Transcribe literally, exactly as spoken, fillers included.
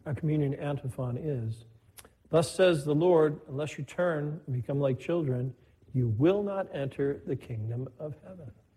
our communion antiphon is, "Thus says the Lord, unless you turn and become like children, you will not enter the kingdom of heaven."